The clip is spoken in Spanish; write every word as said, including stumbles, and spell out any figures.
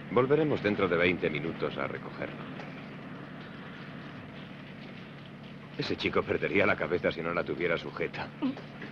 Volveremos dentro de veinte minutos a recogerlo. Ese chico perdería la cabeza si no la tuviera sujeta.